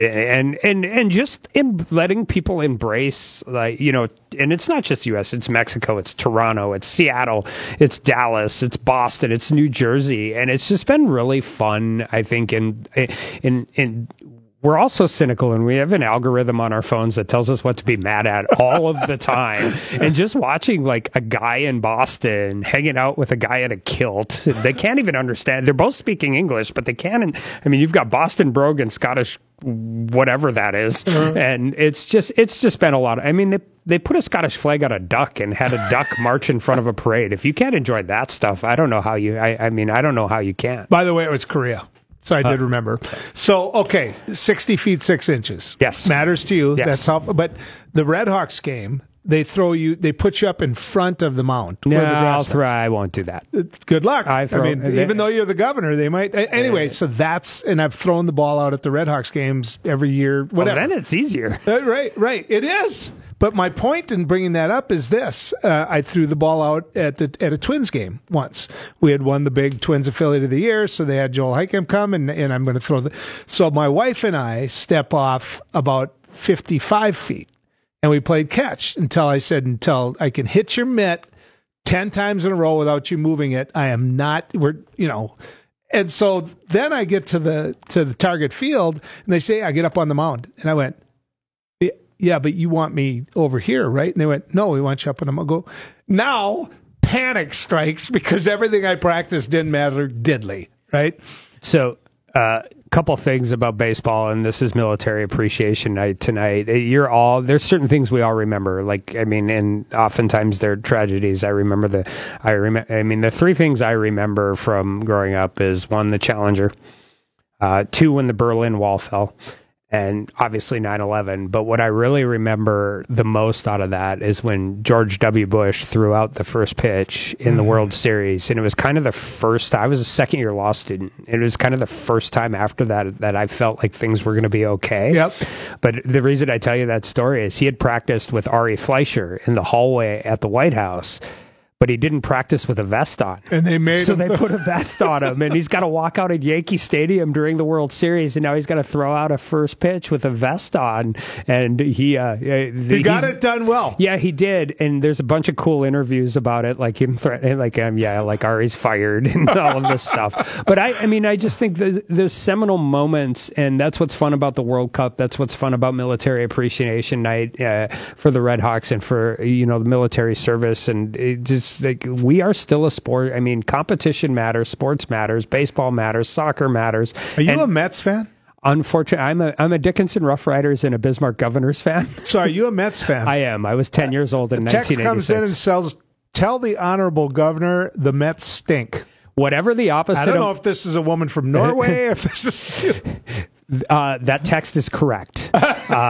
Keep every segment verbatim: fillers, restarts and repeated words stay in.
And and and just in letting people embrace, like, you know, and it's not just U S, it's Mexico, it's Toronto, it's Seattle, it's Dallas, it's Boston, it's New Jersey, and it's just been really fun, I think. In in in we're also cynical, and we have an algorithm on our phones that tells us what to be mad at all of the time. And just watching like a guy in Boston hanging out with a guy in a kilt, they can't even understand. They're both speaking English, but they can't. I mean, you've got Boston brogue and Scottish whatever that is, uh-huh. and it's just it's just been a lot of, I mean, they they put a Scottish flag on a duck and had a duck march in front of a parade. If you can't enjoy that stuff, I don't know how you I, I mean I don't know how you can. By the way, it was Korea. So I did uh, remember. So, okay, sixty feet, six inches. Yes. Matters to you. Yes. That's how, but the Redhawks game, they throw you, they put you up in front of the mound. No, I'll throw, I won't do that. Good luck. I, throw, I mean, they, even though you're the governor, they might. Anyway, so that's, and I've thrown the ball out at the Redhawks games every year, whatever. Well, then it's easier. Uh, right, right. It is. But my point in bringing that up is this. Uh, I threw the ball out at the at a Twins game once. We had won the big Twins affiliate of the year, so they had Joel Heichem come, and, and I'm going to throw the... So my wife and I step off about fifty-five feet, and we played catch until I said, until I can hit your mitt ten times in a row without you moving it, I am not... We're, you know... And so then I get to the to the target field, and they say, I get up on the mound. And I went... Yeah, but you want me over here, right? And they went, no, we want you up. And I'm going to go, now panic strikes because everything I practiced didn't matter diddly, right? So a uh, couple things about baseball, and this is Military Appreciation Night tonight. You're all, there's certain things we all remember. Like, I mean, and oftentimes they're tragedies. I remember the, I remember, I mean, the three things I remember from growing up is one, the Challenger, uh, two, when the Berlin Wall fell, and obviously nine eleven. But what I really remember the most out of that is when George W. Bush threw out the first pitch in mm. the World Series. And it was kind of the first, I was a second year law student. It was kind of the first time after that that I felt like things were going to be okay. Yep. But the reason I tell you that story is he had practiced with Ari Fleischer in the hallway at the White House, but he didn't practice with a vest on. And they made so him. they put a vest on him, and he's got to walk out at Yankee Stadium during the World Series, and now he's got to throw out a first pitch with a vest on. And he uh, he got it done well. Yeah, he did. And there's a bunch of cool interviews about it, like him threatening, like um, yeah, like Ari's fired and all of this stuff. But I, I mean, I just think there's, there's seminal moments, and that's what's fun about the World Cup. That's what's fun about Military Appreciation Night uh, for the Redhawks and for, you know, the military service. And it just like we are still a sport. I mean, competition matters, sports matters, baseball matters, soccer matters. Are you and a Mets fan? Unfortunately, I'm a I'm a Dickinson Rough Riders and a Bismarck Governors fan. So are you a Mets fan? I am. I was ten years old in Text nineteen eighty-six. Text comes in and says, "Tell the honorable governor the Mets stink." Whatever the opposite. I don't of, know if this is a woman from Norway. if this is. Uh, that text is correct. Uh,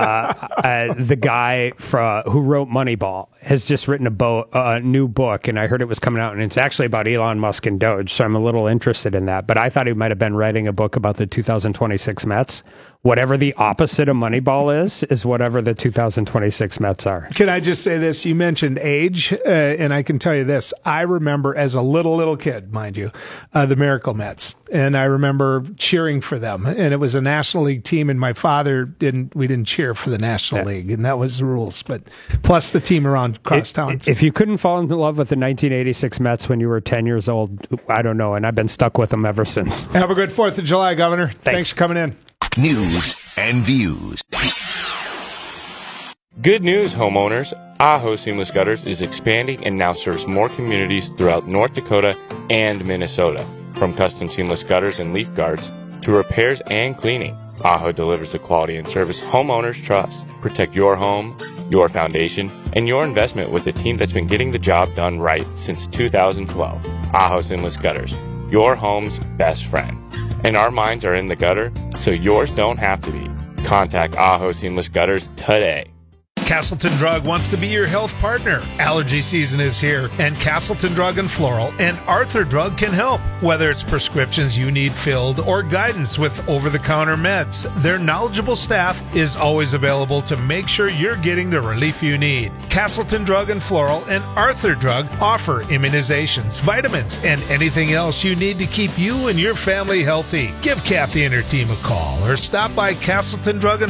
uh, the guy from, who wrote Moneyball has just written a bo- uh, new book, and I heard it was coming out, and it's actually about Elon Musk and Doge, so I'm a little interested in that. But I thought he might have been writing a book about the two thousand twenty-six Mets. Whatever the opposite of Moneyball is, is whatever the two thousand twenty-six Mets are. Can I just say this? You mentioned age, uh, and I can tell you this. I remember as a little, little kid, mind you, uh, the Miracle Mets. And I remember cheering for them. And it was a National League team, and my father didn't, we didn't cheer for the National yeah. League. And that was the rules. But plus the team around across it, town. It, if you couldn't fall in love with the nineteen eighty-six Mets when you were ten years old, I don't know. And I've been stuck with them ever since. Have a good fourth of July, Governor. Thanks, Thanks for coming in. News and views. Good news, homeowners. Aho Seamless Gutters is expanding and now serves more communities throughout North Dakota and Minnesota. From custom seamless gutters and leaf guards to repairs and cleaning, Aho delivers the quality and service homeowners trust. Protect your home, your foundation, and your investment with a team that's been getting the job done right since two thousand twelve. Aho Seamless Gutters, your home's best friend. And our minds are in the gutter, so yours don't have to be. Contact Aho Seamless Gutters today. Castleton Drug wants to be your health partner. Allergy season is here, and Castleton Drug and Floral and Arthur Drug can help. Whether it's prescriptions you need filled or guidance with over-the-counter meds, their knowledgeable staff is always available to make sure you're getting the relief you need. Castleton Drug and Floral and Arthur Drug offer immunizations, vitamins, and anything else you need to keep you and your family healthy. Give Kathy and her team a call or stop by Castleton Drug and